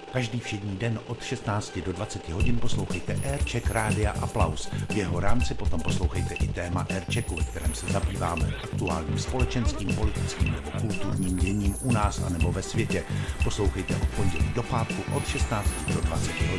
Každý všední den od 16 do 20 hodin poslouchejte Aircheck Rádia Aplaus. V jeho rámci potom poslouchejte i téma Airchecku, ve kterém se zabýváme aktuálním společenským, politickým nebo kulturním děním u nás a nebo ve světě. Poslouchejte od pondělí do pátku od 16 do 20 hodin.